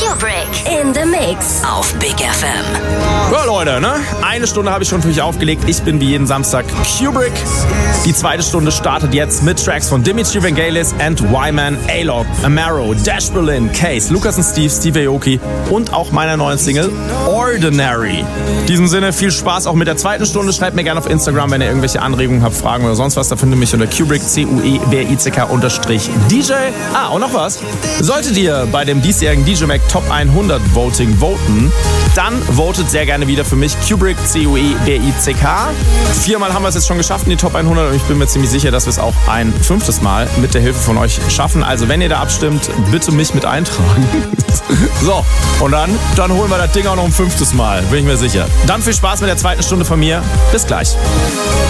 Kubrick in the Mix auf Big FM. Ja, Leute, ne? Eine Stunde habe ich schon für euch aufgelegt. Ich bin wie jeden Samstag Kubrick. Die zweite Stunde startet jetzt mit Tracks von Dimitri Vangelis and Wyman, A-Log, Amaro, Dash Berlin, Case, Lukas und Steve Aoki und auch meiner neuen Single Ordinary. In diesem Sinne viel Spaß auch mit der zweiten Stunde. Schreibt mir gerne auf Instagram, wenn ihr irgendwelche Anregungen habt, Fragen oder sonst was. Da findet ihr mich unter Kubrick, CUEBRICK_DJ. Und noch was. Solltet ihr bei dem diesjährigen DJ Mag Top 100 Voting voten, dann votet sehr gerne wieder für mich Kubrick, CUEBRICK. 4-mal haben wir es jetzt schon geschafft in die Top 100 und ich bin mir ziemlich sicher, dass wir es auch ein 5. Mal mit der Hilfe von euch schaffen. Also wenn ihr da abstimmt, bitte mich mit eintragen. So, und dann holen wir das Ding auch noch ein 5. Mal, bin ich mir sicher. Dann viel Spaß mit der zweiten Stunde von mir. Bis gleich.